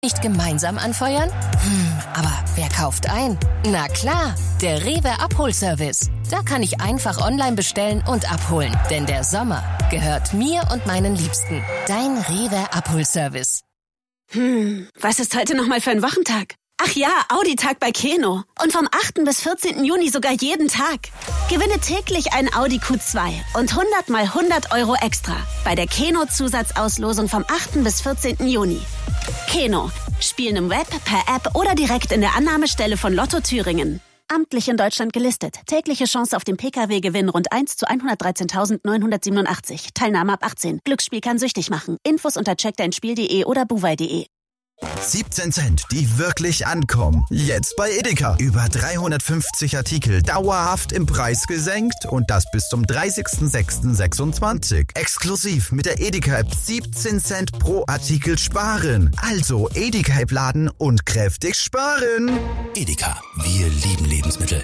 Nicht gemeinsam anfeuern? Aber wer kauft ein? Na klar, der Rewe Abholservice. Da kann ich einfach online bestellen und abholen. Denn der Sommer gehört mir und meinen Liebsten. Dein Rewe Abholservice. Was ist heute nochmal für ein Wochentag? Ach ja, Audi-Tag bei Keno. Und vom 8. bis 14. Juni sogar jeden Tag. Gewinne täglich einen Audi Q2 und 100 mal 100 Euro extra bei der Keno-Zusatzauslosung vom 8. bis 14. Juni. Keno. Spielen im Web, per App oder direkt in der Annahmestelle von Lotto Thüringen. Amtlich in Deutschland gelistet. Tägliche Chance auf den Pkw-Gewinn rund 1 zu 113.987. Teilnahme ab 18. Glücksspiel kann süchtig machen. Infos unter checkdeinspiel.de oder buwei.de. 17 Cent, die wirklich ankommen. Jetzt bei Edeka. Über 350 Artikel dauerhaft im Preis gesenkt und das bis zum 30.06.26. Exklusiv mit der Edeka-App 17 Cent pro Artikel sparen. Also Edeka-App laden und kräftig sparen. Edeka, wir lieben Lebensmittel.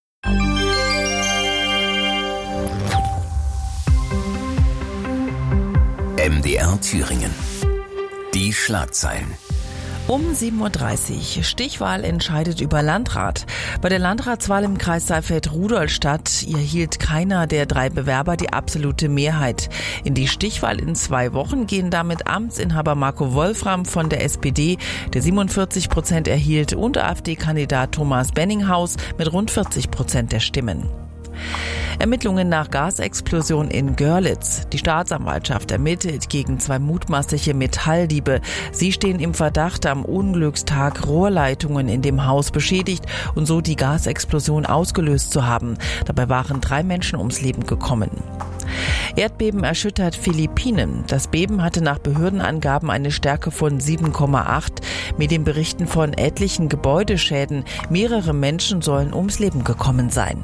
MDR Thüringen. Die Schlagzeilen. Um 7.30 Uhr. Stichwahl entscheidet über Landrat. Bei der Landratswahl im Kreis Saalfeld-Rudolstadt erhielt keiner der 3 Bewerber die absolute Mehrheit. In die Stichwahl in 2 Wochen gehen damit Amtsinhaber Marco Wolfram von der SPD, der 47% erhielt, und AfD-Kandidat Thomas Benninghaus mit rund 40% der Stimmen. Ermittlungen nach Gasexplosion in Görlitz. Die Staatsanwaltschaft ermittelt gegen 2 mutmaßliche Metalldiebe. Sie stehen im Verdacht, am Unglückstag Rohrleitungen in dem Haus beschädigt und so die Gasexplosion ausgelöst zu haben. Dabei waren 3 Menschen ums Leben gekommen. Erdbeben erschüttert Philippinen. Das Beben hatte nach Behördenangaben eine Stärke von 7,8. Mit den Berichten von etlichen Gebäudeschäden. Mehrere Menschen sollen ums Leben gekommen sein.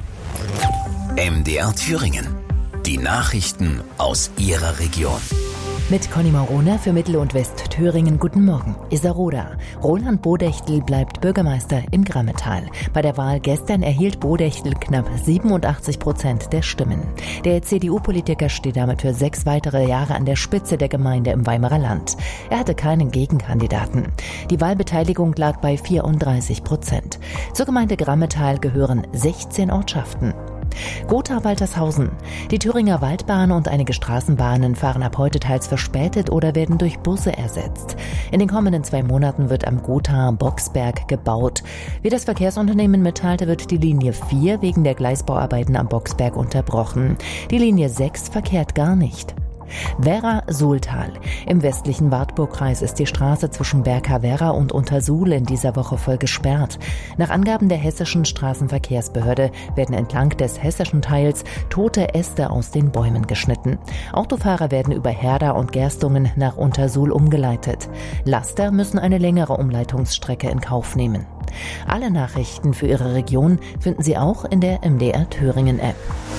MDR Thüringen. Die Nachrichten aus Ihrer Region. Mit Conny Marone für Mittel- und Westthüringen. Guten Morgen. Iserlohn. Roland Bodechtel bleibt Bürgermeister im Grammetal. Bei der Wahl gestern erhielt Bodechtel knapp 87% der Stimmen. Der CDU-Politiker steht damit für 6 weitere Jahre an der Spitze der Gemeinde im Weimarer Land. Er hatte keinen Gegenkandidaten. Die Wahlbeteiligung lag bei 34%. Zur Gemeinde Grammetal gehören 16 Ortschaften. Gotha-Waltershausen. Die Thüringer Waldbahn und einige Straßenbahnen fahren ab heute teils verspätet oder werden durch Busse ersetzt. In den kommenden 2 Monaten wird am Gotha-Boxberg gebaut. Wie das Verkehrsunternehmen mitteilte, wird die Linie 4 wegen der Gleisbauarbeiten am Boxberg unterbrochen. Die Linie 6 verkehrt gar nicht. Werra-Suhltal. Im westlichen Wartburgkreis ist die Straße zwischen Berka-Werra und Untersuhl in dieser Woche voll gesperrt. Nach Angaben der hessischen Straßenverkehrsbehörde werden entlang des hessischen Teils tote Äste aus den Bäumen geschnitten. Autofahrer werden über Herda und Gerstungen nach Untersuhl umgeleitet. Laster müssen eine längere Umleitungsstrecke in Kauf nehmen. Alle Nachrichten für Ihre Region finden Sie auch in der MDR Thüringen App.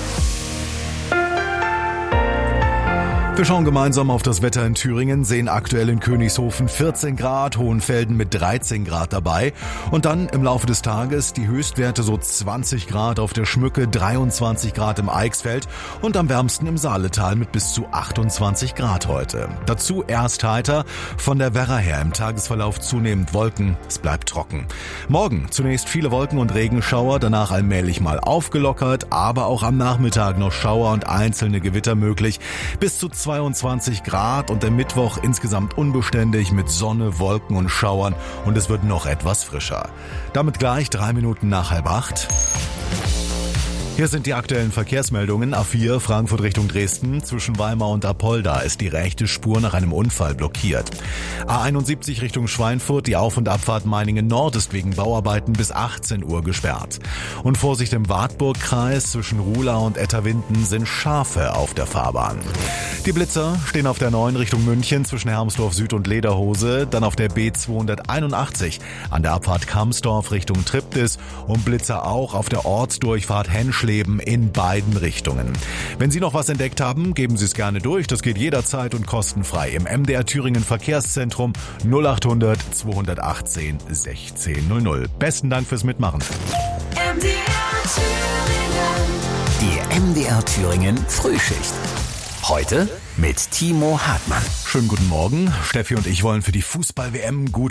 Wir schauen gemeinsam auf das Wetter in Thüringen, sehen aktuell in Königshofen 14 Grad, Hohenfelden mit 13 Grad dabei und dann im Laufe des Tages die Höchstwerte so 20 Grad auf der Schmücke, 23 Grad im Eichsfeld und am wärmsten im Saaletal mit bis zu 28 Grad heute. Dazu erst heiter, von der Werra her im Tagesverlauf zunehmend Wolken, es bleibt trocken. Morgen zunächst viele Wolken und Regenschauer, danach allmählich mal aufgelockert, aber auch am Nachmittag noch Schauer und einzelne Gewitter möglich, bis zu 22 Grad und der Mittwoch insgesamt unbeständig mit Sonne, Wolken und Schauern und es wird noch etwas frischer. Damit gleich 3 Minuten nach 7:30. Hier sind die aktuellen Verkehrsmeldungen. A4 Frankfurt Richtung Dresden. Zwischen Weimar und Apolda ist die rechte Spur nach einem Unfall blockiert. A71 Richtung Schweinfurt. Die Auf- und Abfahrt Meiningen Nord ist wegen Bauarbeiten bis 18 Uhr gesperrt. Und Vorsicht im Wartburgkreis. Zwischen Ruhlau und Etterwinden sind Schafe auf der Fahrbahn. Die Blitzer stehen auf der 9 Richtung München zwischen Hermsdorf Süd und Lederhose. Dann auf der B281 an der Abfahrt Kamsdorf Richtung Triptis. Und Blitzer auch auf der Ortsdurchfahrt Henschleben in beiden Richtungen. Wenn Sie noch was entdeckt haben, geben Sie es gerne durch. Das geht jederzeit und kostenfrei im MDR Thüringen Verkehrszentrum 0800 218 1600. Besten Dank fürs Mitmachen. Die MDR Thüringen Frühschicht. Heute mit Timo Hartmann. Schönen guten Morgen. Steffi und ich wollen für die Fußball-WM gut